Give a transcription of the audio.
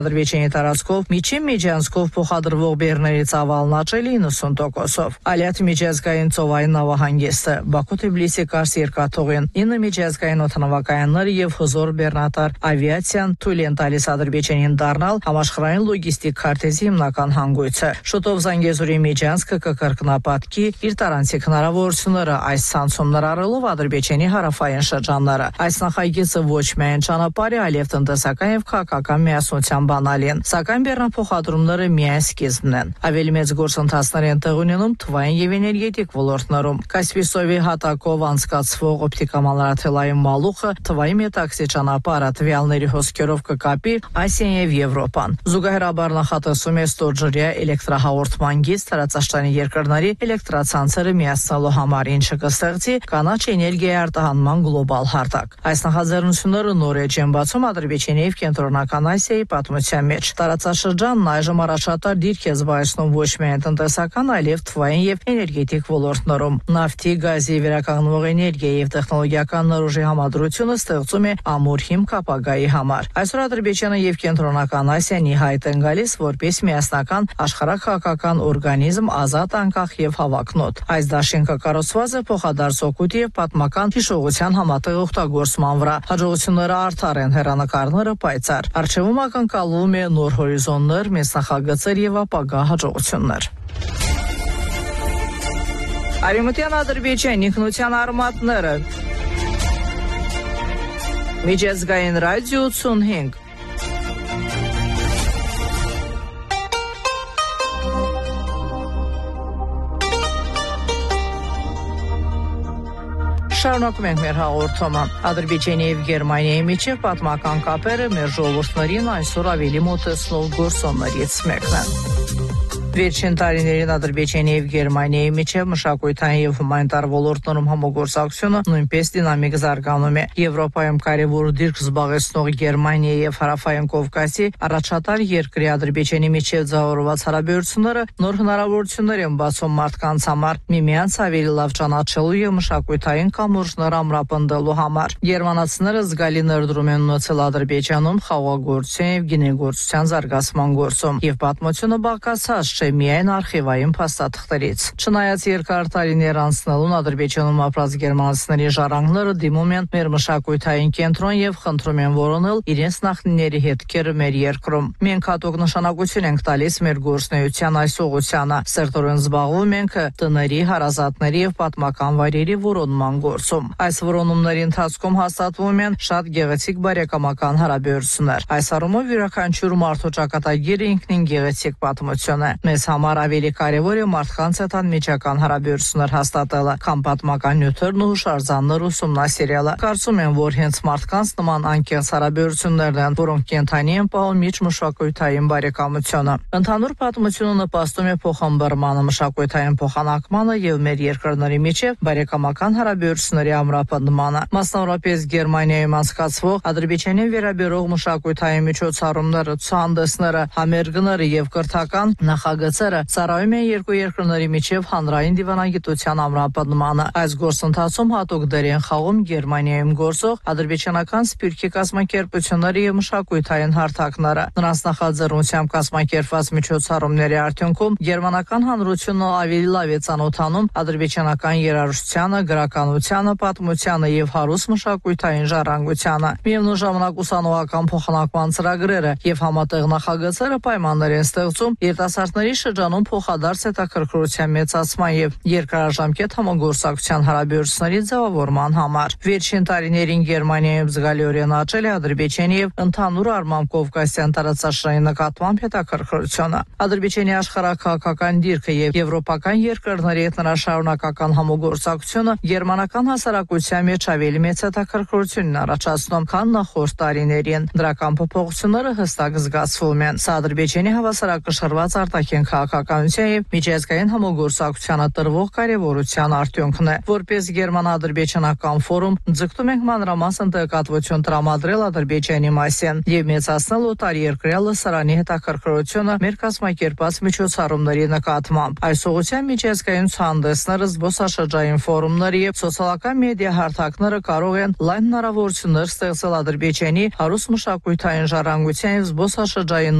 Ադրբեջանի տարածքով միջին միջանցքով փոխադրվող բեռների ծավալն աճել է 90%-ով։ Ալիաթ միջազգային ծովային նավահանգիստը Բաքու-Թբիլիսի կարս երկաթուղին 9 միջազգային օդանավակայաններ եւ հզոր բեռնատար ավիացիան թույլ են տալիս Ադրբեջանին դառնալ համաշխարհային լոգիստիկ քարտեզի հիմնական հանգույցը։ Շուտով Զանգեզուրի միջանցքը կկրկնապատկի իր տարանցիկ հնարավորությունները այս ցանցում ներառելով Ադրբեջանի հարավային շրջանները։ Այս նախագիծը ոչ միայն ճանապարհ է, այլև տնտեսական եւ քաղաքական միասնության բանալին, սակայն բեռնափոխադրումները միայն սկիզբն են։ Ավելի մեծ գործընթացներ են տեղ ունենում թվային եւ էներգետիկ ոլորտներում։ Կասպիյսովի հատակով անցկացվող օպտիկամանրաթելային մալուխը թվային մետաքսի ճանապարհը տվյալների հոսքերով կկապի Ասիան եւ Եվրոպան։ Զուգահեռաբար նախատեսում է ստորջրյա էլեկտրահաղորդման գիծ տարածաշրջանի երկրների էլեկտրացանցերը միացնելու համար, ինչը կստեղծի կանաչ էներգիայի արտահանման գլոբալ հարթակ։ Այս նախաձեռնությունները նոր էջ են բացում Ադրբեջանի եւ Կենտրոնական Ասիայի պատմության մեջ։ Տարածաշրջանն այժմ առաջատար դիրք է զբաղեցնում ոչ միայն տնտեսական, այլև թվային եւ էներգետիկ ոլորտներում։ Նավթի, գազի, վերականգնվող էներգիայի եւ տեխնոլոգիական նորոժի համադրությունը ստեղծում է ամուր հիմք ապագայի համար։ Այսօր Ադրբեջանը եւ Կենտրոնական Ասիան ի հայտ են գալիս որպես միասնական աշխարհաքաղաքական օրգանիզմ, ազատ, անկախ եւ հավակնոտ։ Այս դաշինքը կառուցված է փոխադարձ օգուտի եւ պատմական հիշողության համատեղ օգտագործման վրա։ Հաջողությունները արդար են, հեռանկարները պայծառ։ Արժևում ակնկալվում է նոր հորիզոններ, մեծ նախագծեր եւ ապագա հաջողություններ։ Արևմտյան Ադրբեջանի ինքնության արմատները։ Միջազգային ռադիո 85 Շարունակում ենք մեր հաղորդումը։ Ադրբեջանի եւ Գերմանիայի միջև պատմական կապերը մեր ժողովուրդներին այսօր ավելի մոտեցնող գործոններից մեկն է։ Վերջին տարիներին Ադրբեջանի եւ Գերմանիայի միջև մշակութային եւ հումանիտար ոլորտներում համագործակցությունը նույնպես դինամիկ զարգանում է։ Եվրոպայում կարևոր դիրք զբաղեցնող Գերմանիայի եւ Հարավային Կովկասի առաջատար երկրի Ադրբեջանի միջև ձևավորված հարաբերությունները նոր հնարավորություններ են բացում մարդկանց համար միմյանց ավելի լավ ճանաչելու եւ մշակութային կամուրջներ ամրապնդելու համար։ Գերմանացիները զգալի ներդրում են ունեցել Ադրբեջանում խաղաղագործության եւ գինեգործության զարգացման գործում եւ պատմությունը բաղկացած չէ միայն արխիվային փաստաթղթերից։ Չնայած երկար տարիներ անցնելուն Ադրբեջանում ապրած գերմանացիների ժառանգները դիմում են մեր մշակութային կենտրոն եւ խնդրում են որոնել իրենց նախնիների հետքերը մեր երկրում։ Մենք հատուկ նշանակություն ենք տալիս մեր գործունեության այս ուղղությանը։ Սերտորեն զբաղվում ենք տների, հարազատների եւ պատմական վայրերի որոնման գործում։ Այս որոնումների ընթացքում հաստատվում են շատ գեղեցիկ բարեկամական հարաբերություններ։ Այս առումով յուրաքանչյուր մարդու ճակատագիրը ինքնին գեղեցիկ պատմություն է։ Մեզ համար ավելի կարևոր է մարդկանց հետ անմիջական հարաբերություններ հաստատելը, քան պատմական նյութերն ու հուշարձաններ ուսումնասիրելը։ Կարծում եմ, որ հենց մարդկանց նման անկեղծ հարաբերություններն են, որոնք կենթանի են պահում միջմշակութային բարեկամությունը։ Ընդհանուր պատմությունը նպաստում է փոխհմբռնմանը, մշակութային փոխանակմանը եւ մեր երկրների միջև բարեկամական հարաբերությունների ամրապնդմանը։ Մասնավորապես Գերմանիայում անցկացվող Ադրբեջանի վերաբերող մշակութային միջոցառումները, ցուցահանդեսները, համերգները եւ կրթական նախագծերը ծառայում են երկու երկրների միջև հանրային դիվանագիտության ամրապնդմանը։ Այս գործընթացում հատուկ դեր են խաղում Գերմանիայում գործող ադրբեջանական սպիրկի կազմակերպությունները եւ մշակութային հարթակները։ Նրանց նախաձեռնությամբ կազմակերպված միջոցառումների արդյունքում գերմանական հանրությունը ավելի լավ է ծանոթանում ադրբեջանական երաժշտությանը, գրականությանը, պատմությանը եւ հարուստ մշակութային ժառանգությանը։ Միևնույն ժամանակ ուսանողական փոխանակման ծրագրերը եւ համատեղ նախագծերը պայմաններ են ստեղծում երիտասարդների շրջանում փոխադարձ հետաքրքրության մեծացման եւ երկարաժամկետ համագործակցության հարաբերությունների ձևավորման համար։ Վերջին տարիներին Գերմանիայում զգալիորեն աճել է Ադրբեջանի եւ ընդհանուր առմամբ Կովկասյան տարածաշրջանի նկատմամբ հետաքրքրությունը։ Ադրբեջանի աշխարհաքաղաքական դիրքը եւ եվրոպական երկրների հետ նրա շարունակական համագործակցությունը գերմանական հասարակության մեջ ավելի մեծ հետաքրքրություն առաջացնում, քան նախորդ տարիներին։ Դրական փոփոխությունները հստակ զգացվում են։ Սա Ադրբեջանի հավասարակշռված արտաքին Հայաստան քաղաքականության եւ միջազգային համագործակցությանը տրվող կարեւորության արդյունքն է։ Որպես գերման-ադրբեջանական ֆորում ձգտում ենք մանրամասն տեղեկատվություն տրամադրել Ադրբեջանի մասին եւ մեծացնել օտարերկրյա լսարանի հետաքրքրությունը մեր կազմակերպած միջոցառումների նկատմամբ։ Այս ուղղությամբ միջազգային ցուցահանդեսները, զբոսաշրջային ֆորումները եւ սոցիալական մեդիա հարթակները կարող են լայն հնարավորություններ ստեղծել Ադրբեջանի հարուստ մշակութային ժառանգության եւ զբոսաշրջային